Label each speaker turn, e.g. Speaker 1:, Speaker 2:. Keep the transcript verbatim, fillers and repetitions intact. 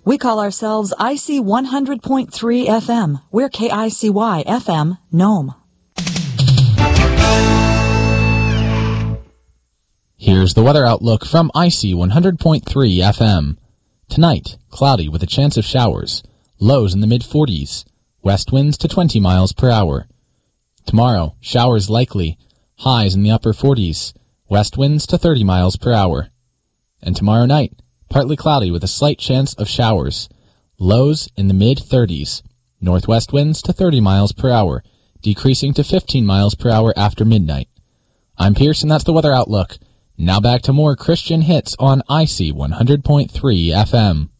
Speaker 1: We call ourselves I C one hundred point three F M. We're K I C Y F M, Nome.
Speaker 2: Here's the weather outlook from I C one hundred point three F M. Tonight, cloudy with a chance of showers. Lows in the mid forties. West winds to twenty miles per hour. Tomorrow, showers likely. Highs in the upper forties. West winds to thirty miles per hour. And tomorrow night, partly cloudy with a slight chance of showers. Lows in the mid thirties. Northwest winds to thirty miles per hour, decreasing to fifteen miles per hour after midnight. I'm Pierce, and that's the weather outlook. Now back to more Christian hits on I C one hundred point three F M.